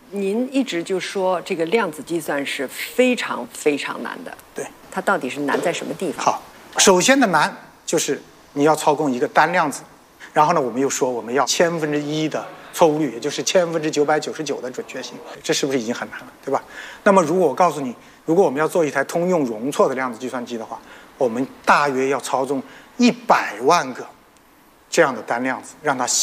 您一直就说这个量子计算是非常非常难的。 对， 它到底是难在什么地方？ 好，首先的难就是你要操控一个单量子，然后呢，我们又说我们要1/1000的错误率，也就是999%的准确性，这是不是已经很难了，对吧？那么如果我告诉你，如果我们要做一台通用容错的量子计算机的话，我们大约要操纵100万个这样的单量子，让它